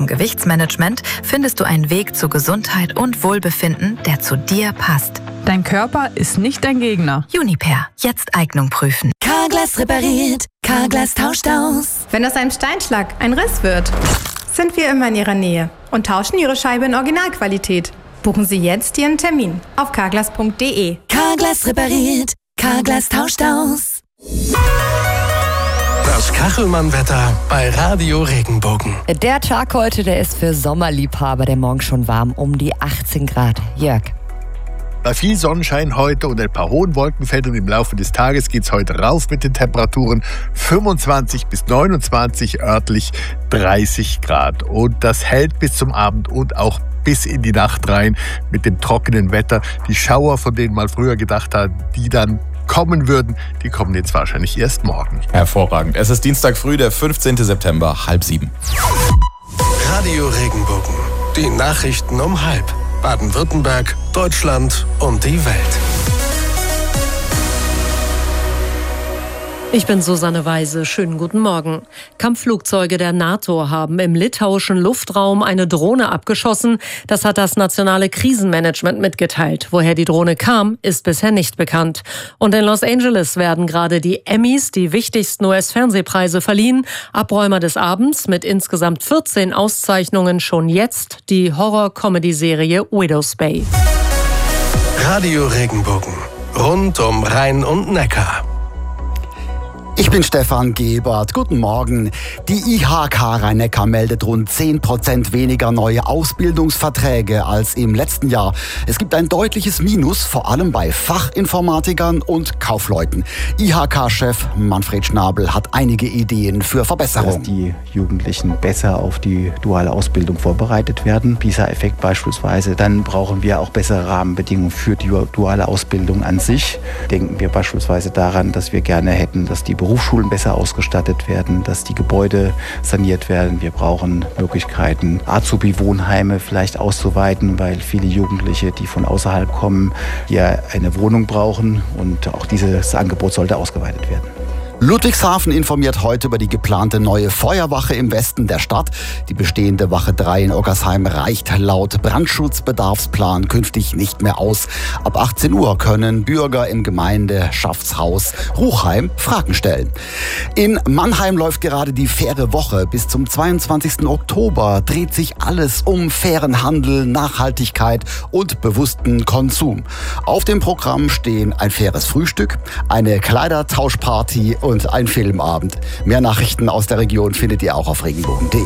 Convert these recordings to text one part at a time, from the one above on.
zum Gewichtsmanagement findest du einen Weg zu Gesundheit und Wohlbefinden, der zu dir passt. Dein Körper ist nicht dein Gegner. Juniper, jetzt Eignung prüfen. Carglass repariert, Carglass tauscht aus. Wenn aus einem Steinschlag ein Riss wird, sind wir immer in Ihrer Nähe und tauschen Ihre Scheibe in Originalqualität. Buchen Sie jetzt Ihren Termin auf carglass.de. Carglass repariert, Carglass tauscht aus. Das Kachelmann-Wetter bei Radio Regenbogen. Der Tag heute, der ist für Sommerliebhaber, der morgen schon warm, um die 18 Grad. Jörg. Bei viel Sonnenschein heute und ein paar hohen Wolkenfeldern im Laufe des Tages geht es heute rauf mit den Temperaturen 25 bis 29, örtlich 30 Grad. Und das hält bis zum Abend und auch bis in die Nacht rein mit dem trockenen Wetter. Die Schauer, von denen man früher gedacht hat, die dann kommen würden, die kommen jetzt wahrscheinlich erst morgen. Hervorragend. Es ist Dienstag früh, der 15. September, 6:30. Radio Regenbogen. Die Nachrichten um 6:30. Baden-Württemberg, Deutschland und die Welt. Ich bin Susanne Weise. Schönen guten Morgen. Kampfflugzeuge der NATO haben im litauischen Luftraum eine Drohne abgeschossen. Das hat das nationale Krisenmanagement mitgeteilt. Woher die Drohne kam, ist bisher nicht bekannt. Und in Los Angeles werden gerade die Emmys, die wichtigsten US-Fernsehpreise, verliehen. Abräumer des Abends mit insgesamt 14 Auszeichnungen schon jetzt die Horror-Comedy-Serie Widow's Bay. Radio Regenbogen. Rund um Rhein und Neckar. Ich bin Stefan Gebert. Guten Morgen. Die IHK Rhein-Neckar meldet rund 10% weniger neue Ausbildungsverträge als im letzten Jahr. Es gibt ein deutliches Minus, vor allem bei Fachinformatikern und Kaufleuten. IHK-Chef Manfred Schnabel hat einige Ideen für Verbesserung. Dass die Jugendlichen besser auf die duale Ausbildung vorbereitet werden. PISA-Effekt beispielsweise. Dann brauchen wir auch bessere Rahmenbedingungen für die duale Ausbildung an sich. Denken wir beispielsweise daran, dass wir gerne hätten, dass die Berufsschulen besser ausgestattet werden, dass die Gebäude saniert werden. Wir brauchen Möglichkeiten, Azubi-Wohnheime vielleicht auszuweiten, weil viele Jugendliche, die von außerhalb kommen, hier eine Wohnung brauchen. Und auch dieses Angebot sollte ausgeweitet werden. Ludwigshafen informiert heute über die geplante neue Feuerwache im Westen der Stadt. Die bestehende Wache 3 in Oggersheim reicht laut Brandschutzbedarfsplan künftig nicht mehr aus. Ab 18 Uhr können Bürger im Gemeinschaftshaus Ruchheim Fragen stellen. In Mannheim läuft gerade die faire Woche. Bis zum 22. Oktober dreht sich alles um fairen Handel, Nachhaltigkeit und bewussten Konsum. Auf dem Programm stehen ein faires Frühstück, eine Kleidertauschparty und ein Filmabend. Mehr Nachrichten aus der Region findet ihr auch auf regenbogen.de.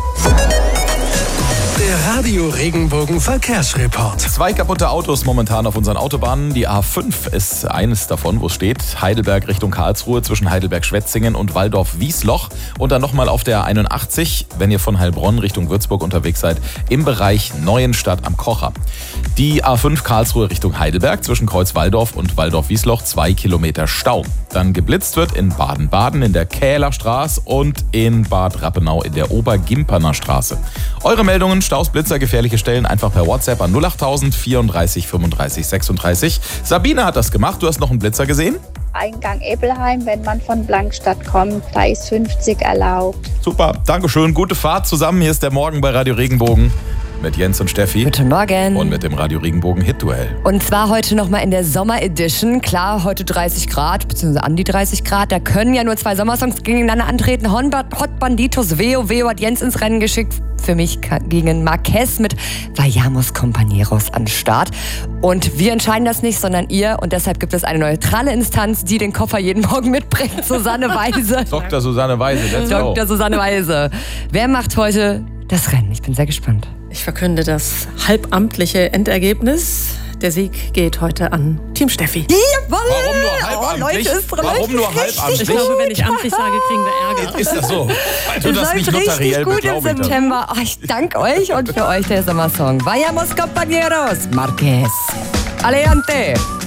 Der Radio Regenbogen Verkehrsreport. 2 kaputte Autos momentan auf unseren Autobahnen. Die A5 ist eines davon, wo es steht. Heidelberg Richtung Karlsruhe zwischen Heidelberg-Schwetzingen und Walldorf-Wiesloch. Und dann nochmal auf der 81, wenn ihr von Heilbronn Richtung Würzburg unterwegs seid, im Bereich Neuenstadt am Kocher. Die A5 Karlsruhe Richtung Heidelberg zwischen Kreuz-Walldorf und Walldorf-Wiesloch 2 Kilometer Stau. Dann geblitzt wird in Baden-Baden in der Kählerstraße und in Bad Rappenau in der Obergimperner Straße. Eure Meldungen, Staus, Blitzer, gefährliche Stellen einfach per WhatsApp an 08000 34 35 36. Sabine hat das gemacht. Du hast noch einen Blitzer gesehen? Eingang Eppelheim, wenn man von Blankstadt kommt, da ist 50 erlaubt. Super, Dankeschön. Gute Fahrt zusammen. Hier ist der Morgen bei Radio Regenbogen. Mit Jens und Steffi. Guten Morgen. Und mit dem Radio Regenbogen Hit-Duell. Und zwar heute nochmal in der Sommer-Edition. Klar, heute 30 Grad, beziehungsweise an die 30 Grad. Da können ja nur 2 Sommersongs gegeneinander antreten. Hot Banditos, Veo hat Jens ins Rennen geschickt. Für mich gegen Marquez mit Vayamos Compañeros an Start. Und wir entscheiden das nicht, sondern ihr. Und deshalb gibt es eine neutrale Instanz, die den Koffer jeden Morgen mitbringt. Susanne Weise. Dr. Susanne Weise, let's go. Dr. Susanne Weise. Wer macht heute das Rennen? Ich bin sehr gespannt. Ich verkünde das halbamtliche Endergebnis. Der Sieg geht heute an Team Steffi. Jawohl! Warum nur halbamtlich? Leute, Warum nur halbamtlich? Ich glaube, wenn ich amtlich sage, kriegen wir Ärger. Ist das so? Weil du das das nicht läuft notariell richtig gut im September. Oh, ich danke euch und für euch der Sommersong. Vayamos Compañeros, Marquez. Aleante!